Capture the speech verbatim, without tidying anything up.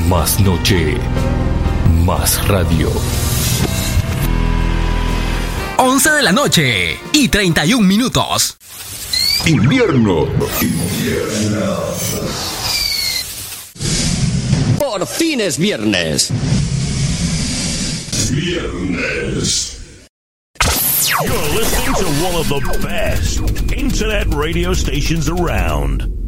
Más noche, más radio. once de la noche y treinta y un minutos. Invierno. Invierno. Por fin es viernes. Viernes. You're listening to one of the best internet radio stations around.